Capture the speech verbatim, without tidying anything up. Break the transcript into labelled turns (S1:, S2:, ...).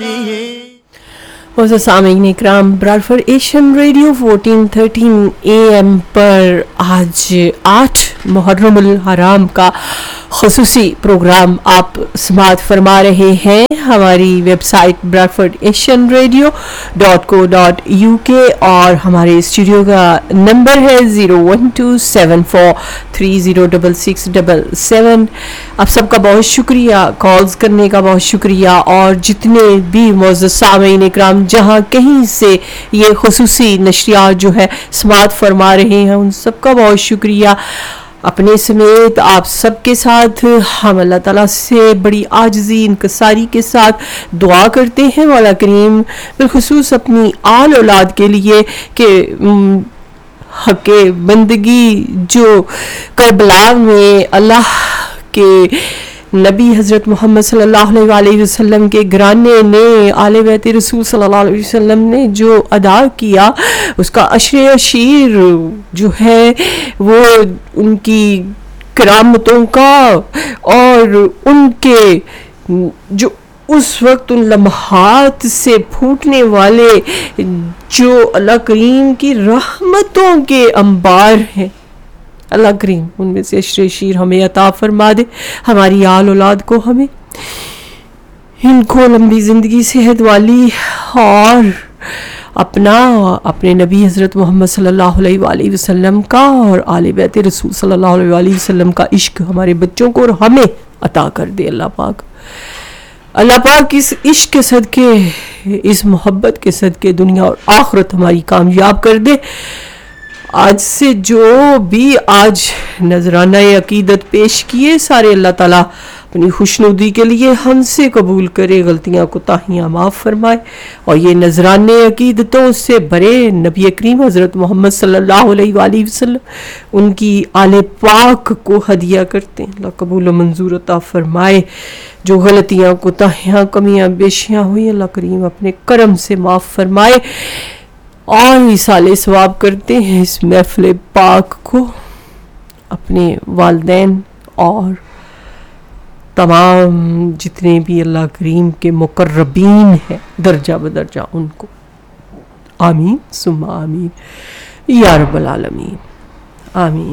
S1: دیے.
S2: موزز سامعین اکرام، براڈفورڈ Asian radio fourteen thirteen A M پر آج آٹھ محرم الحرام کا خصوصی پروگرام آپ سماعت فرما رہے ہیں. ہماری web site براڈفورڈ Asian radio dot کو ڈاٹ یو کے اور ہمارے اسٹوڈیو کا نمبر ہے zero one to seven four three zero double six double seven. آپ سب کا بہت شکریہ، کالز کرنے کا بہت شکریہ، اور جتنے بھی معزز سامعین اکرام جہاں کہیں سے یہ خصوصی نشریات جو ہے سماعت فرما رہے ہیں ان سب کا بہت شکریہ. اپنے سمیت آپ سب کے ساتھ ہم اللہ تعالیٰ سے بڑی عاجزی انکساری کے ساتھ دعا کرتے ہیں مولا کریم بالخصوص اپنی آل اولاد کے لیے کہ حق بندگی جو کربلا میں اللہ کے نبی حضرت محمد صلی اللہ علیہ وآلہ وسلم کے گھرانے نے، آل بیت رسول صلی اللہ علیہ وسلم نے جو ادا کیا، اس کا عشر عشیر جو ہے وہ ان کی کرامتوں کا اور ان کے جو اس وقت ان لمحات سے پھوٹنے والے جو اللہ کریم کی رحمتوں کے انبار ہیں، اللہ کریم ان میں سے عشر شیر ہمیں عطا فرما دے. ہماری آل اولاد کو، ہمیں ان کو لمبی زندگی صحت والی اور اپنا اپنے نبی حضرت محمد صلی اللہ علیہ وآلہ وسلم کا اور آل بیت رسول صلی اللہ علیہ وآلہ وسلم کا عشق ہمارے بچوں کو اور ہمیں عطا کر دے. اللہ پاک اللہ پاک اس عشق کے صدقے، اس محبت کے صدقے دنیا اور آخرت ہماری کامیاب کر دے. آج سے جو بھی آج نذرانہ عقیدت پیش کیے سارے اللہ تعالیٰ اپنی خوشنودی کے لیے ہم سے قبول کرے، غلطیاں کوتاہیاں معاف فرمائے، اور یہ نذرانے عقیدتوں سے برے نبی کریم حضرت محمد صلی اللہ علیہ وآلہ وسلم ان کی آل پاک کو ہدیہ کرتے ہیں. اللہ قبول و منظور عطا فرمائے. جو غلطیاں کوتاہیاں کمیاں بیشیاں ہوئی اللہ کریم اپنے کرم سے معاف فرمائے، اور اصالِ ثواب کرتے ہیں اس محفل پاک کو اپنے والدین اور تمام جتنے بھی اللہ کریم کے مقربین ہیں درجہ بدرجہ ان کو. آمین ثم آمین یا رب العالمین. آمین.